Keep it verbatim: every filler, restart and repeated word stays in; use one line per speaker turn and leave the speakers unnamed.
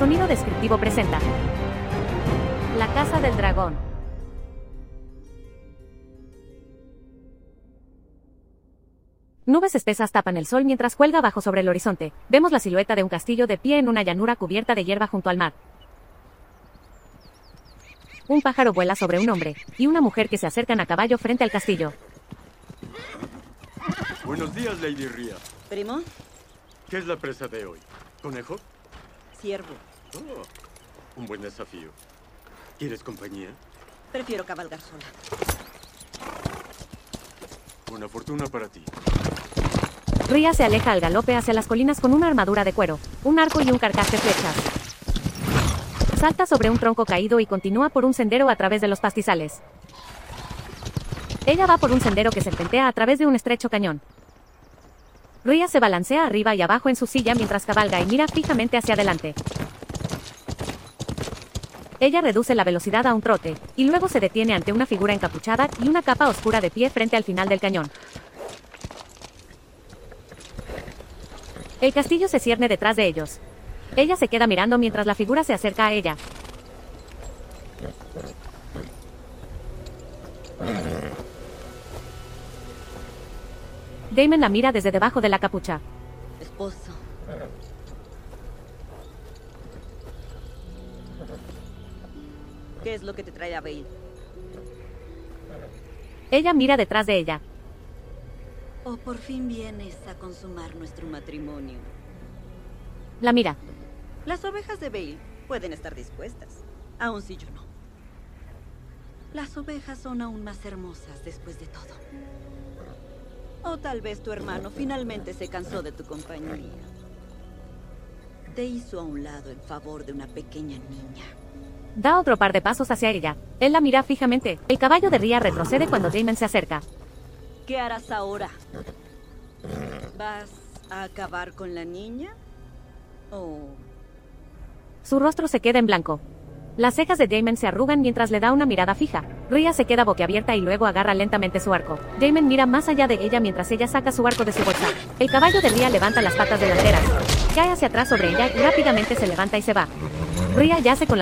Sonido descriptivo presenta La Casa del Dragón. Nubes espesas tapan el sol mientras cuelga bajo sobre el horizonte. Vemos la silueta de un castillo de pie en una llanura cubierta de hierba junto al mar. Un pájaro vuela sobre un hombre y una mujer que se acercan a caballo frente al castillo.
Buenos días, Lady Ria.
¿Primo?
¿Qué es la presa de hoy? ¿Conejo?
Ciervo.
Oh, un buen desafío. ¿Quieres compañía?
Prefiero cabalgar sola.
Una fortuna para ti.
Ria se aleja al galope hacia las colinas con una armadura de cuero, un arco y un carcaj de flechas. Salta sobre un tronco caído y continúa por un sendero a través de los pastizales. Ella va por un sendero que serpentea a través de un estrecho cañón. Ria se balancea arriba y abajo en su silla mientras cabalga y mira fijamente hacia adelante. Ella reduce la velocidad a un trote, y luego se detiene ante una figura encapuchada y una capa oscura de pie frente al final del cañón. El castillo se cierne detrás de ellos. Ella se queda mirando mientras la figura se acerca a ella. Daemon la mira desde debajo de la capucha.
Esposo. ¿Qué es lo que te trae a Vale?
Ella mira detrás de ella.
¿O por fin vienes a consumar nuestro matrimonio?
La mira.
Las ovejas de Vale pueden estar dispuestas, aun si yo no. Las ovejas son aún más hermosas después de todo. O tal vez tu hermano finalmente se cansó de tu compañía. Te hizo a un lado en favor de una pequeña niña.
Da otro par de pasos hacia ella. Él la mira fijamente. El caballo de Ria retrocede cuando Daemon se acerca.
¿Qué harás ahora? ¿Vas a acabar con la niña? ¿O...?
Su rostro se queda en blanco. Las cejas de Daemon se arrugan mientras le da una mirada fija. Ria se queda boquiabierta y luego agarra lentamente su arco. Daemon mira más allá de ella mientras ella saca su arco de su bolsa. El caballo de Ria levanta las patas delanteras. Cae hacia atrás sobre ella y rápidamente se levanta y se va. Ria yace con las